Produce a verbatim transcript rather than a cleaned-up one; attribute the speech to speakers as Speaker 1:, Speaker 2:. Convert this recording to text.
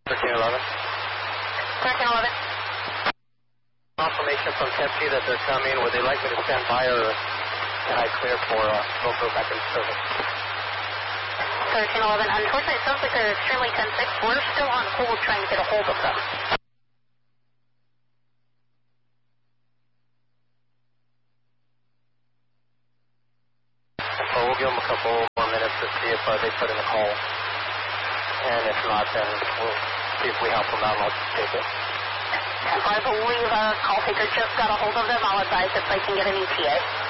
Speaker 1: thirteen eleven.
Speaker 2: thirteen eleven.
Speaker 1: Confirmation from Pepsi that they're coming. Would they like me to stand by or high clear for uh, go go back into service?
Speaker 2: thirteen eleven. Unfortunately, it sounds like they're extremely ten six. We're still on hold trying to get a hold of them.
Speaker 1: So we'll give them a couple more minutes to see if uh, they put in a call. And if not, then we'll see if we help them out and I'll take it.
Speaker 2: I believe our call taker just got a hold of them. I'll advise if they can get an E T A.